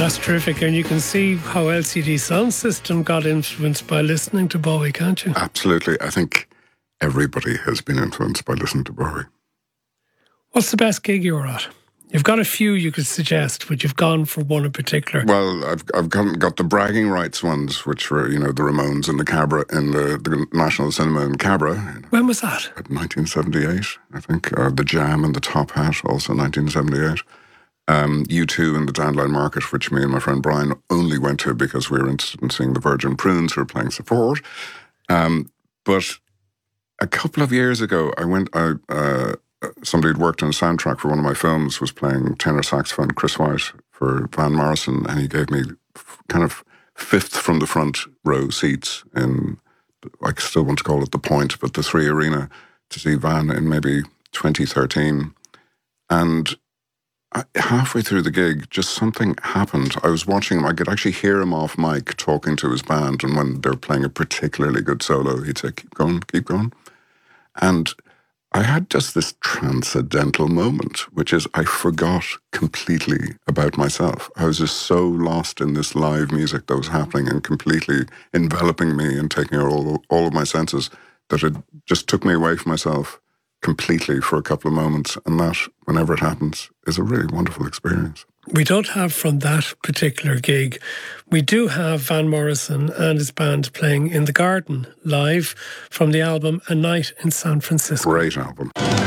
That's terrific. And you can see how LCD Sound System got influenced by listening to Bowie, can't you? Absolutely. I think everybody has been influenced by listening to Bowie. What's the best gig you were at? You've got a few you could suggest, but you've gone for one in particular. Well, I've got the bragging rights ones, which were, the Ramones in the Cabra, in the National Cinema in Cabra. When was that? 1978, I think. The Jam and the Top Hat, also 1978. U2 in the Dandelion Market, which me and my friend Brian only went to because we were interested in seeing the Virgin Prunes who were playing support. But a couple of years ago, somebody who'd worked on a soundtrack for one of my films was playing tenor saxophone, Chris White, for Van Morrison, and he gave me kind of fifth from the front row seats in, I still want to call it the Point, but the 3 Arena, to see Van in maybe 2013. And halfway through the gig, just something happened. I was watching him. I could actually hear him off mic talking to his band, and when they were playing a particularly good solo, he'd say, keep going, keep going. And I had just this transcendental moment, which is I forgot completely about myself. I was just so lost in this live music that was happening and completely enveloping me and taking all of my senses that it just took me away from myself completely for a couple of moments. And that, whenever it happens, is a really wonderful experience. We don't have from that particular gig. We do have Van Morrison and his band playing in the Garden live from the album A Night in San Francisco. Great album.